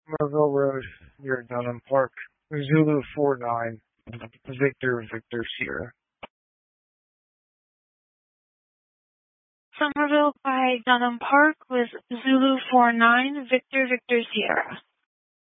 Somerville Road, near Dunham Park, Zulu 49, Victor Sierra. Somerville by Dunham Park with Zulu 49, Victor Sierra.